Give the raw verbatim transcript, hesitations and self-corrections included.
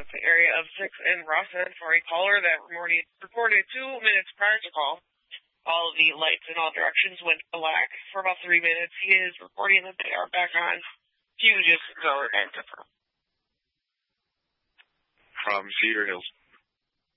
at the area of sixth and Rawson for a caller that reported two minutes prior to call. All of the lights in all directions went black for about three minutes. He is reporting that they are back on. If you just go and confirm. From Cedar Hills.